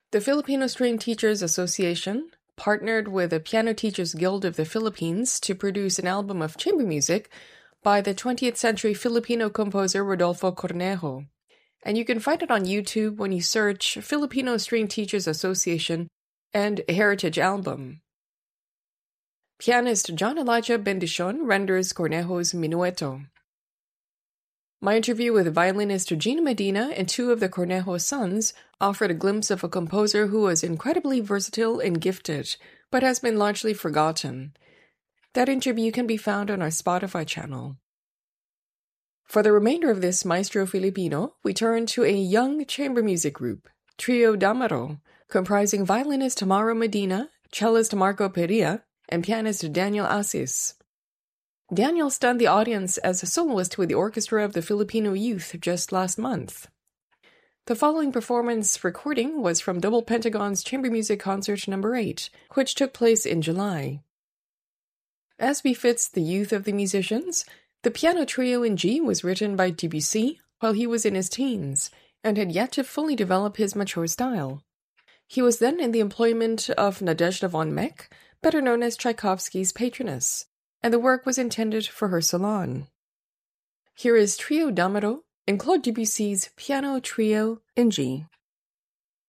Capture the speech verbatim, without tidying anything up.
The Filipino String Teachers Association partnered with the Piano Teachers Guild of the Philippines to produce an album of chamber music by the twentieth century Filipino composer Rodolfo Cornejo. And you can find it on YouTube when you search Filipino String Teachers Association and Heritage Album. Pianist John Elijah Bendicion renders Cornejo's Minueto. My interview with violinist Gina Medina and two of the Cornejo sons offered a glimpse of a composer who was incredibly versatile and gifted, but has been largely forgotten. That interview can be found on our Spotify channel. For the remainder of this Maestro Filipino, we turn to a young chamber music group, Trio Damaro, comprising violinist Tamaro Medina, cellist Marco Peria, and pianist Daniel Asis. Daniel stunned the audience as a soloist with the Orchestra of the Filipino Youth just last month. The following performance recording was from Double Pentagon's Chamber Music Concert number eight, which took place in July. As befits the youth of the musicians, the piano trio in G was written by Debussy while he was in his teens and had yet to fully develop his mature style. He was then in the employment of Nadezhda von Meck, better known as Tchaikovsky's patroness, and the work was intended for her salon. Here is Trio Damaro and Claude Debussy's Piano Trio in G.